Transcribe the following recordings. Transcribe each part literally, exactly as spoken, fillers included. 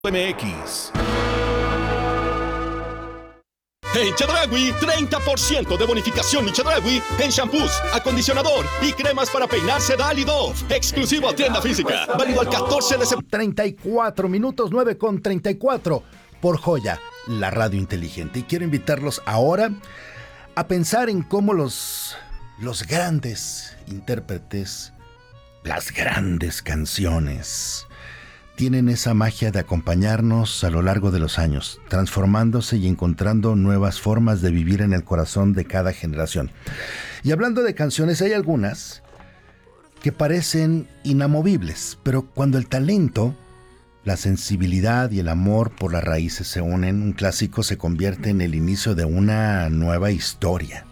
M X. En Chedraui, treinta por ciento de bonificación en Chedraui en shampoos, acondicionador y cremas para peinarse Dal y Dove. Exclusivo a tienda física. Válido al catorce de septiembre. treinta y cuatro minutos, nueve con treinta y cuatro por Joya, la radio inteligente. Y quiero invitarlos ahora a pensar en cómo los, los grandes intérpretes, las grandes canciones, tienen esa magia de acompañarnos a lo largo de los años, transformándose y encontrando nuevas formas de vivir en el corazón de cada generación. Y hablando de canciones, hay algunas que parecen inamovibles, pero cuando el talento, la sensibilidad y el amor por las raíces se unen, un clásico se convierte en el inicio de una nueva historia.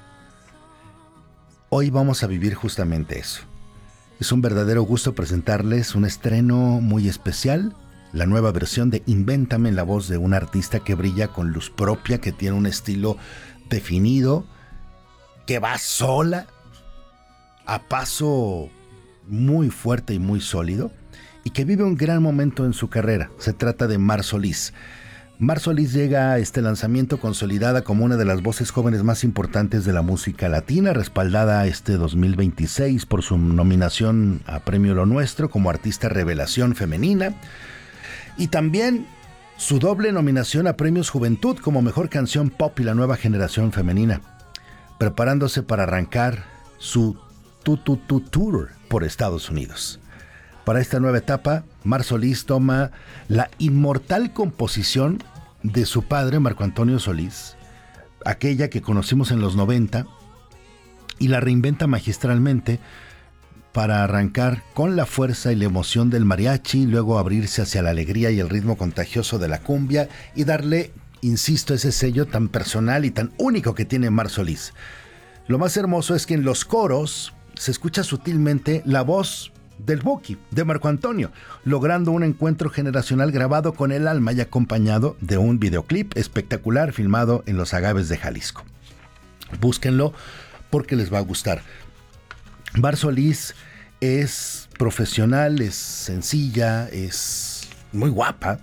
Hoy vamos a vivir justamente eso. Es un verdadero gusto presentarles un estreno muy especial, la nueva versión de Invéntame en la voz de una artista que brilla con luz propia, que tiene un estilo definido, que va sola, a paso muy fuerte y muy sólido, y que vive un gran momento en su carrera. Se trata de Mar Solís. Mar Solís llega a este lanzamiento consolidada como una de las voces jóvenes más importantes de la música latina, respaldada este dos mil veintiséis por su nominación a Premio Lo Nuestro como artista revelación femenina, y también su doble nominación a Premios Juventud como mejor canción pop y la nueva generación femenina, preparándose para arrancar su Tu Tu Tu Tour por Estados Unidos. Para esta nueva etapa, Mar Solís toma la inmortal composición de su padre, Marco Antonio Solís, aquella que conocimos en los noventa, y la reinventa magistralmente para arrancar con la fuerza y la emoción del mariachi, luego abrirse hacia la alegría y el ritmo contagioso de la cumbia y darle, insisto, ese sello tan personal y tan único que tiene Mar Solís. Lo más hermoso es que en los coros se escucha sutilmente la voz del Buki, de Marco Antonio, logrando un encuentro generacional grabado con el alma y acompañado de un videoclip espectacular filmado en los agaves de Jalisco. Búsquenlo porque les va a gustar. Mar Solís es profesional, es sencilla, es muy guapa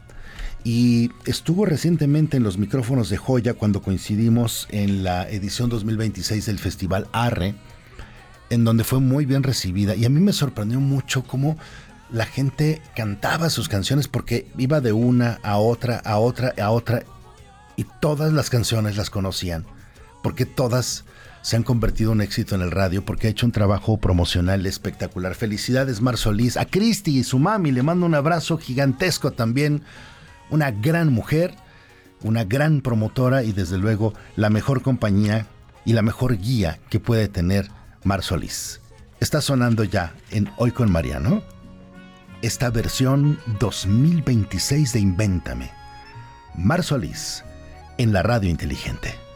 y estuvo recientemente en los micrófonos de Joya cuando coincidimos en la edición dos mil veintiséis del Festival Arre, en donde fue muy bien recibida, y a mí me sorprendió mucho cómo la gente cantaba sus canciones, porque iba de una a otra, a otra, a otra, y todas las canciones las conocían, porque todas se han convertido en un éxito en el radio, porque ha hecho un trabajo promocional espectacular. Felicidades, Mar Solís. A Cristi y su mami le mando un abrazo gigantesco también, una gran mujer, una gran promotora y desde luego la mejor compañía y la mejor guía que puede tener Mar Solís. Está sonando ya en Hoy con Mariano esta versión dos mil veintiséis de Invéntame. Mar Solís en la radio inteligente.